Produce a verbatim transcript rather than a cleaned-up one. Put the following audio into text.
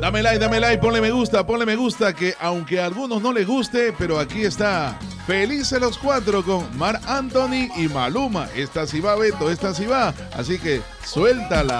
Dame like, dame like, ponle me gusta, ponle me gusta, que aunque a algunos no les guste, pero aquí está Felices los Cuatro con Marc Anthony y Maluma. Esta sí va, Beto, esta sí va. Así que suéltala.